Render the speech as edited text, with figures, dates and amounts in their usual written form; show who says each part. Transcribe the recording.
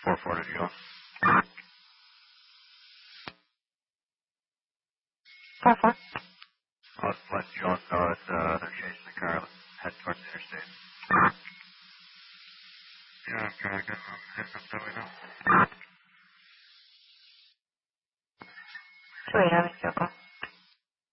Speaker 1: 440 to go.
Speaker 2: 4-4.
Speaker 1: I'll let you all know that they're chasing the car. Let's head towards the interstate. Yeah, I'm trying to get them. Hit them, so we know.
Speaker 2: 2-8,